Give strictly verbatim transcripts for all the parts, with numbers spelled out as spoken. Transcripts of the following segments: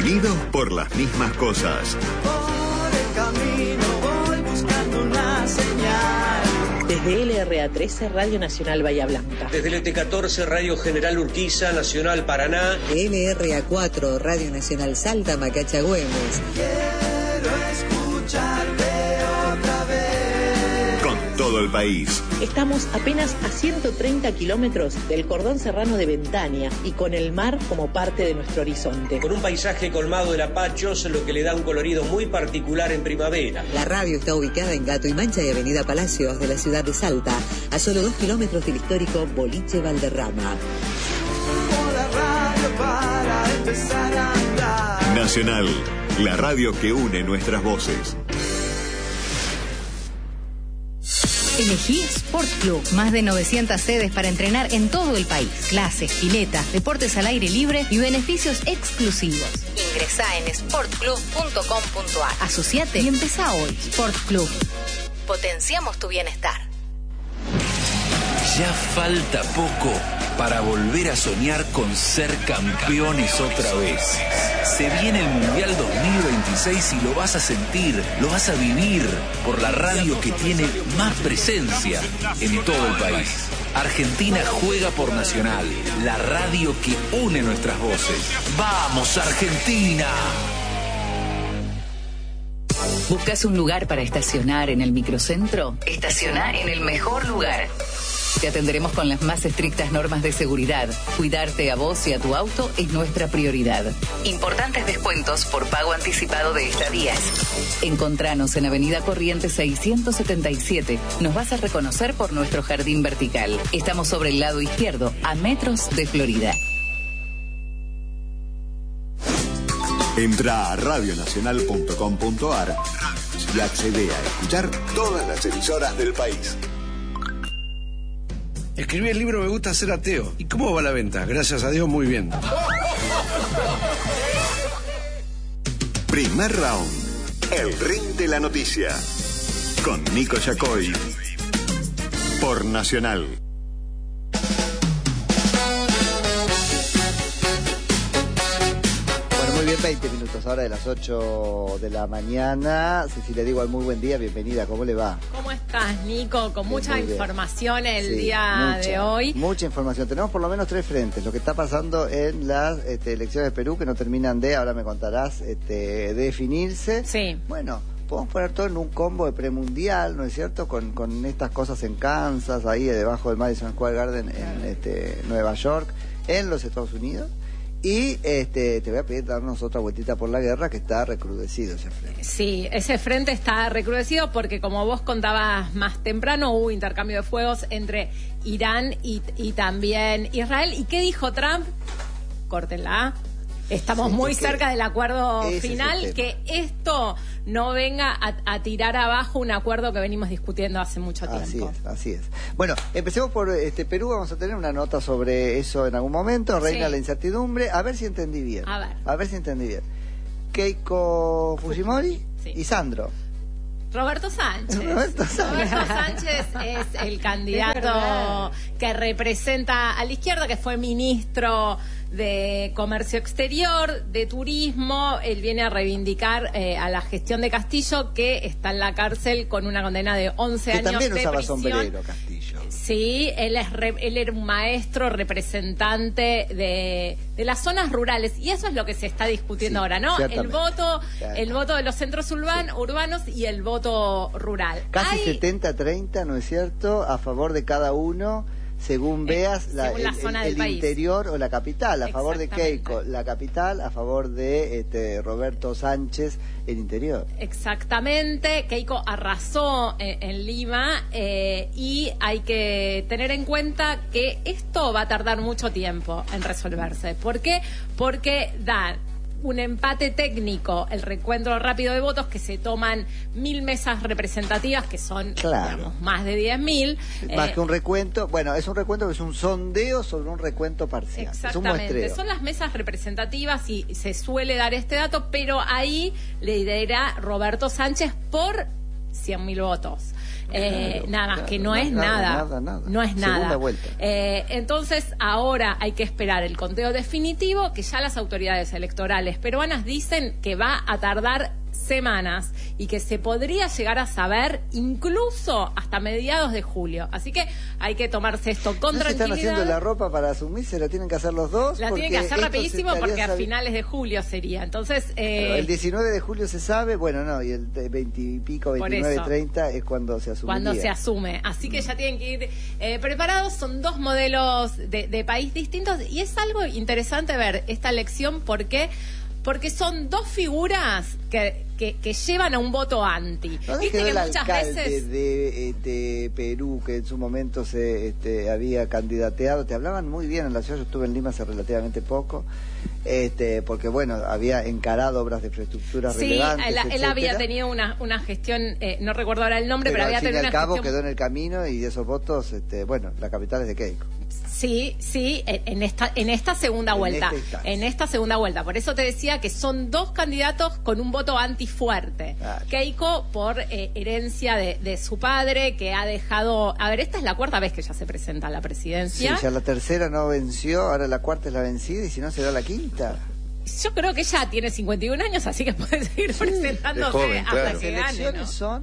Unidos por las mismas cosas. Por el camino voy buscando una señal. Desde L R A trece, Radio Nacional Bahía Blanca. Desde el E T catorce, Radio General Urquiza, Nacional Paraná. L R A cuatro, Radio Nacional Salta, Macacha Güemes. Quiero escucharte otra vez. Con todo el país. Estamos apenas a ciento treinta kilómetros del cordón serrano de Ventania y con el mar como parte de nuestro horizonte. Con un paisaje colmado de lapachos, lo que le da un colorido muy particular en primavera. La radio está ubicada en Gato y Mancha y Avenida Palacios de la ciudad de Salta, a solo dos kilómetros del histórico Boliche Valderrama. La radio para empezar a andar. Nacional, la radio que une nuestras voces. Elegí Sport Club. Más de novecientas sedes para entrenar en todo el país. Clases, piletas, deportes al aire libre y beneficios exclusivos. Ingresá en sport club punto com punto a r. Asociate y empezá hoy. Sport Club. Potenciamos tu bienestar. Ya falta poco para volver a soñar con ser campeones otra vez. Se viene el Mundial dos mil veintiséis y lo vas a sentir, lo vas a vivir por la radio que tiene más presencia en todo el país. Argentina juega por Nacional, la radio que une nuestras voces. ¡Vamos, Argentina! ¿Buscas un lugar para estacionar en el microcentro? Estaciona en el mejor lugar. Te atenderemos con las más estrictas normas de seguridad. Cuidarte a vos y a tu auto es nuestra prioridad. Importantes descuentos por pago anticipado de estadías. Encontranos en Avenida Corrientes seiscientos setenta y siete. Nos vas a reconocer por nuestro jardín vertical. Estamos sobre el lado izquierdo, a metros de Florida. Entra a radio nacional punto com punto a r y accede a escuchar todas las emisoras del país. Escribí el libro Me gusta ser ateo. ¿Y cómo va la venta? Gracias a Dios, muy bien. Primer round. El ring de la noticia. Con Nico Yacoy. Por Nacional. Muy bien, veinte minutos ahora de las ocho de la mañana. Cecilia Diego, muy buen día, bienvenida, ¿cómo le va? ¿Cómo estás, Nico? Con Bien, mucha información el sí, día mucha, de hoy. Mucha información, tenemos por lo menos tres frentes. Lo que está pasando en las este, elecciones de Perú, que no terminan de, ahora me contarás, este, de definirse. Sí. Bueno, podemos poner todo en un combo de premundial, ¿no es cierto? Con, con estas cosas en Kansas, ahí debajo del Madison Square Garden en este, Nueva York, en los Estados Unidos. Y este, te voy a pedir darnos otra vueltita por la guerra, que está recrudecido ese frente. Sí, ese frente está recrudecido porque, como vos contabas más temprano, hubo intercambio de fuegos entre Irán y, y también Israel. ¿Y qué dijo Trump? Córtenla. Estamos sí, muy es cerca del acuerdo final, es que esto no venga a, a tirar abajo un acuerdo que venimos discutiendo hace mucho tiempo. Así es, así es. Bueno, empecemos por este Perú, vamos a tener una nota sobre eso en algún momento, reina sí. la incertidumbre, a ver si entendí bien. A ver. A ver si entendí bien. Keiko Fujimori sí. y Sandro. Roberto Sánchez. Roberto Sánchez. Roberto Sánchez es el candidato que representa a la izquierda, que fue ministro de Comercio Exterior, de Turismo. Él viene a reivindicar eh, a la gestión de Castillo, que está en la cárcel con una condena de once que años de prisión. También usaba sombrero, Castillo. Sí, él, es re, él era un maestro representante de, de las zonas rurales, y eso es lo que se está discutiendo sí, ahora, ¿no? El voto, el voto de los centros urban, sí. urbanos y el voto rural. Casi Hay... setenta a treinta, ¿no es cierto?, a favor de cada uno, según veas eh, la, según la el, zona el, del el interior o la capital, a favor de Keiko la capital, a favor de este, Roberto Sánchez el interior. Exactamente, Keiko arrasó en, en Lima eh, y hay que tener en cuenta que esto va a tardar mucho tiempo en resolverse. ¿Por qué? Porque da un empate técnico, el recuento rápido de votos, que se toman mil mesas representativas, que son claro. digamos, más de diez mil. Más eh, que un recuento, bueno, es un recuento que es un sondeo sobre un recuento parcial. Exactamente, es un son las mesas representativas y se suele dar este dato, pero ahí lidera Roberto Sánchez por cien mil votos. Eh, Claro, nada más claro, que no, no, es nada, nada, nada, nada. no es Segunda nada. vuelta. Eh, entonces ahora hay que esperar el conteo definitivo, que ya las autoridades electorales peruanas dicen que va a tardar semanas y que se podría llegar a saber incluso hasta mediados de julio. Así que hay que tomarse esto con ¿No se tranquilidad. están haciendo la ropa para asumirse? ¿La tienen que hacer los dos? La tienen Porque que hacer esto rapidísimo se estaría porque a sabi- finales de julio sería. Entonces, eh, Pero el diecinueve de julio se sabe, bueno, no, y el de veinte y pico, Por veintinueve, eso. treinta es cuando se asume. cuando se asume. Así que ya tienen que ir eh, preparados. Son dos modelos de, de país distintos y es algo interesante ver esta elección porque porque son dos figuras que, que, que llevan a un voto anti. ¿No Viste quedó que el muchas alcalde veces de, eh, de Perú, que en su momento se este, había candidateado? Te hablaban muy bien en la ciudad, yo estuve en Lima hace relativamente poco, este, porque bueno, había encarado obras de infraestructura sí, relevantes, él, él etcétera. había tenido una, una gestión, eh, no recuerdo ahora el nombre, pero, pero había al fin y tenido al una cabo gestión. quedó en el camino y esos votos, este, bueno, la capital es de Keiko. Sí, sí, en en esta en esta segunda En vuelta, esta instancia. en esta segunda vuelta. Por eso te decía que son dos candidatos con un voto antifuerte. Claro. Keiko por eh, herencia de, de su padre, que ha dejado. A ver, esta es la cuarta vez que ella se presenta a la Sí, presidencia. ya la tercera no venció, ahora la cuarta es la vencida y si no será la quinta. Yo creo que ella tiene cincuenta y un años, así que puede seguir presentándose joven, hasta claro. Las que gane, elecciones ¿no? son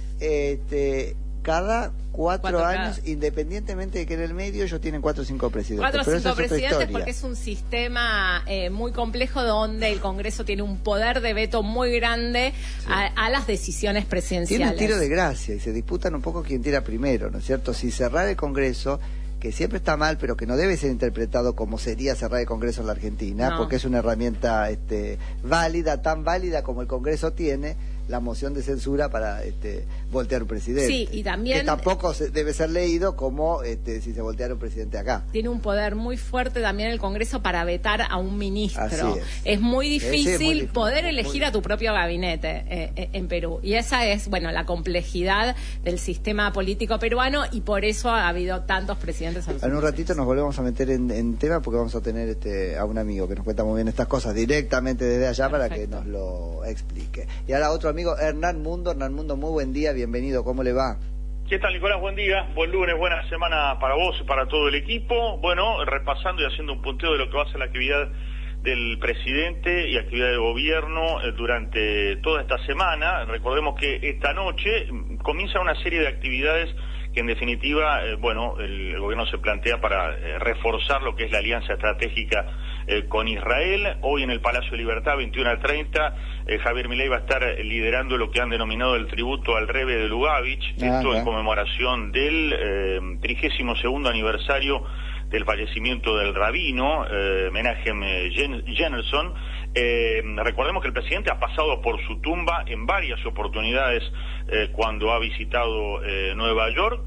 este, cada cuatro, Cuatro años, cada- independientemente de que en el medio ellos tienen cuatro o cinco presidentes. Cuatro o pero cinco esa es otra presidentes historia. porque es un sistema eh, muy complejo donde el Congreso tiene un poder de veto muy grande a, a las decisiones Tiene presidenciales. un tiro de gracia y se disputan un poco quién tira primero, ¿no es cierto? Si cerrar el Congreso, que siempre está mal, pero que no debe ser interpretado como sería cerrar el Congreso en la Argentina, No. porque es una herramienta este, válida, tan válida como el Congreso tiene la moción de censura para este, voltear un presidente. Sí, y también- Que tampoco se- debe ser leído como este, si se volteara un presidente acá. Tiene un poder muy fuerte también el Congreso para vetar a un ministro. Así es. Es muy Sí, sí, difícil es muy difícil, poder muy elegir difícil. a tu propio gabinete eh, eh, en Perú. Y esa es, bueno, la complejidad del sistema político peruano y por eso ha habido tantos presidentes. a los En un últimos ratito años. nos volvemos a meter en, en tema porque vamos a tener este, a un amigo que nos cuenta muy bien estas cosas directamente desde allá para que Perfecto. nos lo explique. Y ahora otro amigo, Hernán Mundo. Hernán Mundo, muy buen día, bienvenido, ¿cómo le va? ¿Qué tal, Nicolás? Buen día, buen lunes, buena semana para vos y para todo el equipo. Bueno, repasando y haciendo un punteo de lo que va a ser la actividad del presidente y actividad de gobierno eh, durante toda esta semana. Recordemos que esta noche mm, comienza una serie de actividades que en definitiva, eh, bueno, el, el gobierno se plantea para eh, reforzar lo que es la alianza estratégica eh, con Israel. Hoy en el Palacio de Libertad, veintiuno a treinta, eh, Javier Milei va a estar eh, liderando lo que han denominado el tributo al Rebbe de Lugavitch, Ah, esto en ah. conmemoración del eh, trigésimo segundo aniversario del fallecimiento del rabino eh, Menachem eh, Jen- Jennerson. Eh, recordemos que el presidente ha pasado por su tumba en varias oportunidades eh, cuando ha visitado eh, Nueva York.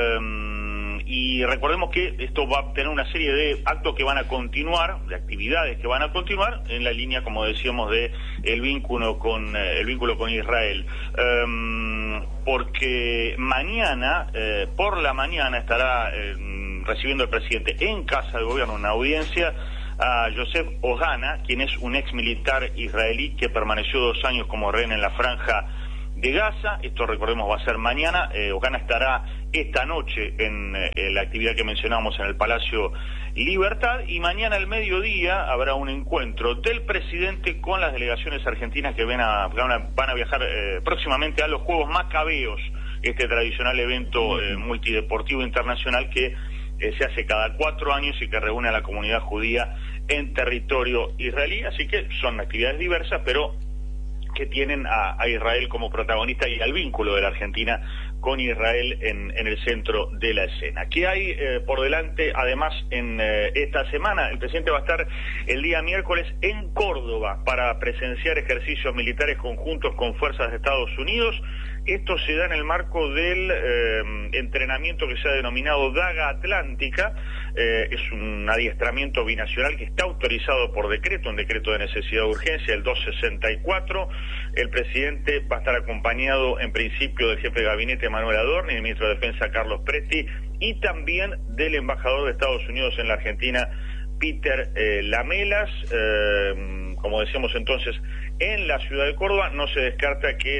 Eh, y recordemos que esto va a tener una serie de actos que van a continuar, de actividades que van a continuar en la línea, como decíamos, de el vínculo con eh, el vínculo con Israel. Eh, porque mañana, eh, por la mañana, estará eh, recibiendo el presidente en Casa de Gobierno una audiencia a Joseph Ohana, quien es un ex militar israelí que permaneció dos años como rehén en la franja de Gaza. Esto, recordemos, va a ser mañana. eh, Ohana estará esta noche en, eh, en la actividad que mencionamos en el Palacio Libertad, y mañana al mediodía habrá un encuentro del presidente con las delegaciones argentinas que ven a, van, a, van a viajar eh, próximamente a los Juegos Macabeos, este tradicional evento eh, multideportivo internacional que eh, se hace cada cuatro años y que reúne a la comunidad judía en territorio israelí. Así que son actividades diversas, pero que tienen a, a Israel como protagonista y al vínculo de la Argentina con Israel en, en el centro de la escena. ¿Qué hay eh, por delante? Además, en eh, esta semana el presidente va a estar el día miércoles en Córdoba para presenciar ejercicios militares conjuntos con fuerzas de Estados Unidos. Esto se da en el marco del eh, entrenamiento que se ha denominado Daga Atlántica. Eh, es un adiestramiento binacional que está autorizado por decreto, un decreto de necesidad de urgencia, el doscientos sesenta y cuatro. El presidente va a estar acompañado en principio del jefe de gabinete Manuel Adorni, del ministro de Defensa Carlos Presti, y también del embajador de Estados Unidos en la Argentina, Peter eh, Lamelas. Eh, como decíamos entonces, en la ciudad de Córdoba no se descarta que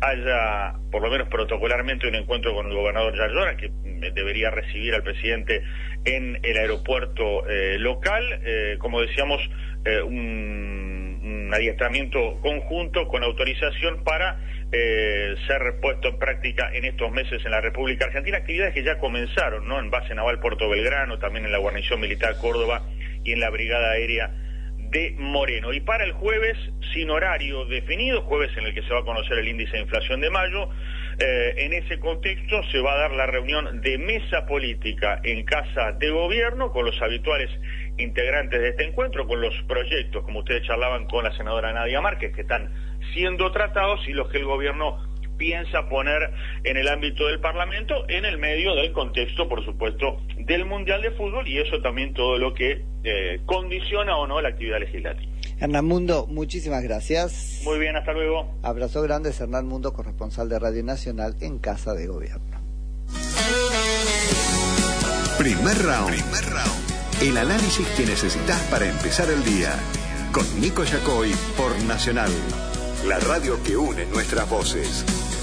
haya, por lo menos protocolarmente, un encuentro con el gobernador Yayora, que debería recibir al presidente en el aeropuerto eh, local. Eh, como decíamos, eh, un, un adiestramiento conjunto con autorización para eh, ser puesto en práctica en estos meses en la República Argentina, actividades que ya comenzaron, ¿no? En Base Naval Puerto Belgrano, también en la Guarnición Militar Córdoba y en la Brigada Aérea de Moreno. Y para el jueves, sin horario definido, jueves en el que se va a conocer el índice de inflación de mayo, eh, en ese contexto se va a dar la reunión de mesa política en Casa de Gobierno con los habituales integrantes de este encuentro, con los proyectos, como ustedes charlaban con la senadora Nadia Márquez, que están siendo tratados y los que el gobierno piensa poner en el ámbito del Parlamento, en el medio del contexto, por supuesto, del Mundial de Fútbol, y eso también todo lo que eh, condiciona o no la actividad legislativa. Hernán Mundo, muchísimas gracias. Muy bien, hasta luego. Abrazo grande, es Hernán Mundo, corresponsal de Radio Nacional en Casa de Gobierno. Primer round. Primer round. El análisis que necesitas para empezar el día. Con Nico Yacoy por Nacional, la radio que une nuestras voces.